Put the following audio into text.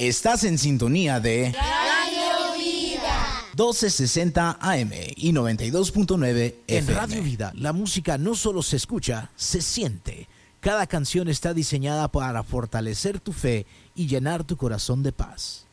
Estás en sintonía de Radio Vida 1260 AM y 92.9 FM. En Radio Vida, la música no solo se escucha, se siente. Cada canción está diseñada para fortalecer tu fe y llenar tu corazón de paz.